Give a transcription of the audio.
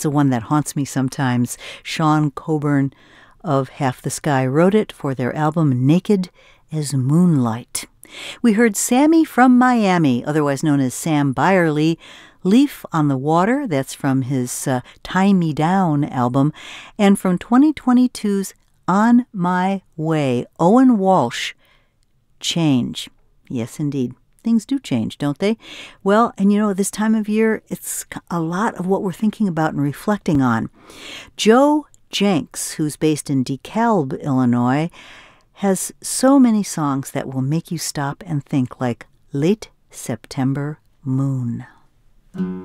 It's a one that haunts me sometimes. Sean Coburn of Half the Sky wrote it for their album Naked as Moonlight. We heard Sammy from Miami, otherwise known as Sam Byerly, Leaf on the Water, that's from his Tie Me Down album, and from 2022's On My Way, Owen Walsh, Change. Yes, indeed. Things do change, don't they? Well, and this time of year, it's a lot of what we're thinking about and reflecting on. Joe Jenks, who's based in DeKalb, Illinois, has so many songs that will make you stop and think, like Late September Moon.